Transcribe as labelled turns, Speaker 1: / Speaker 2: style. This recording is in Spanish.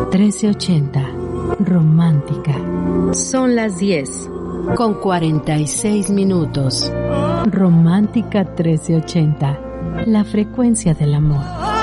Speaker 1: 1380, romántica. Son las 10:46. Romántica 1380, la frecuencia del amor.